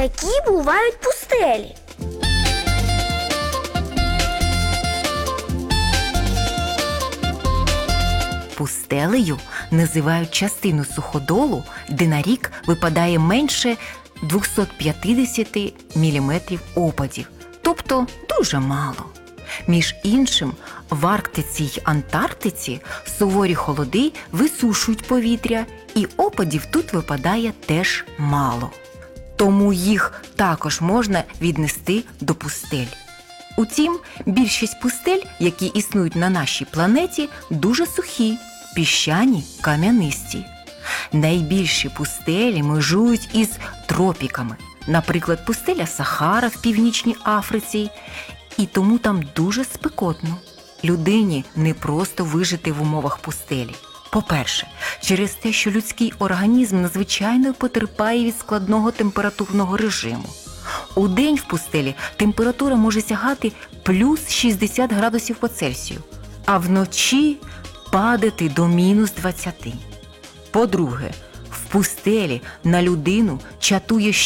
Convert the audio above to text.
які бувають пустелі? Пустелею називають частину суходолу, де на рік випадає менше 250 мм опадів, тобто дуже мало. Між іншим, в Арктиці й Антарктиці суворі холоди висушують повітря, і опадів тут випадає теж мало. Тому їх також можна віднести до пустель. Утім, більшість пустель, які існують на нашій планеті, дуже сухі, піщані, кам'янисті. Найбільші пустелі межують із тропіками, наприклад, пустеля Сахара в Північній Африці, і тому там дуже спекотно. Людині не просто вижити в умовах пустелі. По-перше, через те, що людський організм надзвичайно потерпає від складного температурного режиму. У день в пустелі температура може сягати плюс 60 градусів по Цельсію, а вночі падати до мінус 20. По-друге, в пустелі на людину чатує